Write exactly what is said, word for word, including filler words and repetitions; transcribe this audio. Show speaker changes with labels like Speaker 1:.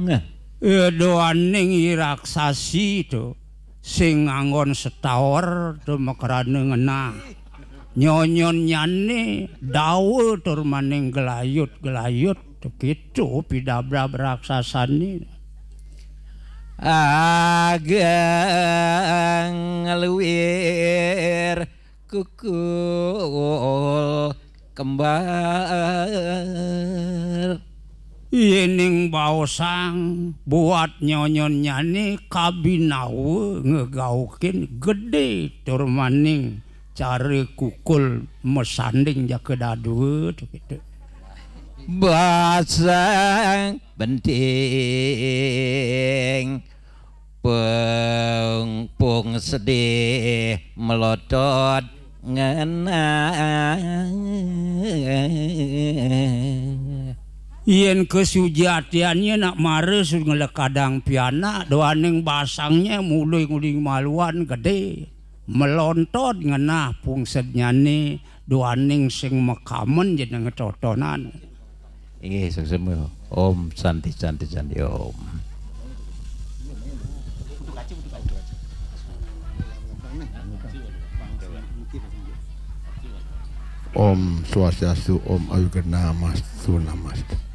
Speaker 1: doaning raksasi tuh sing nganggon setawar tuh makarane ngenah nyonyon nyane dawe tur maning gelayut-gelayut tuh kitu pidabra raksasani
Speaker 2: ageng ngeluwir kukul kembar
Speaker 1: yening baosang buat nyonyon nyane kabinawe ngegaukin gede tur maning cari kukul mesanding ja kedaduwe gitu.
Speaker 2: Basang penting peng pung sedih melotot ngenang
Speaker 1: yen kesujatiannya nak mares ngelekadang piana doaning basangnya mulai nguling maluan gede melontot ngenah pungset nyane doaning sing mekamen jadi ngetotonan
Speaker 2: iya sesemu om santi santi santi om
Speaker 3: Om Swastiastu Om Ayugendana Namastu Namaste